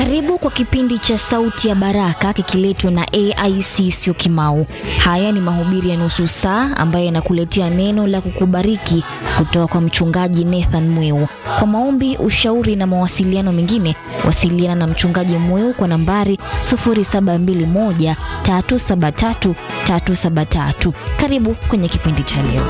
Karibu kwa kipindi cha Sauti ya Baraka kikiletwa na AIC Syokimau. Haya ni mahubiri ya nusu saa ambayo yanakuletea neno la kukubariki kutoka kwa mchungaji Nathan Mweu. Kwa maombi, ushauri na mawasiliano mengine, wasiliana na mchungaji Mweu kwa nambari 0721 373 373. Karibu kwenye kipindi cha leo.